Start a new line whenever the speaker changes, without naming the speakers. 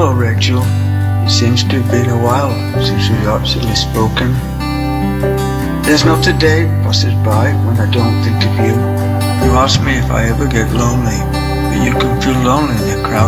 Hello, Rachel. It seems to have been a while since we've actually spoken. There's not a day passes by when I don't think of you. You ask me if I ever get lonely, but you can feel lonely in a crowd.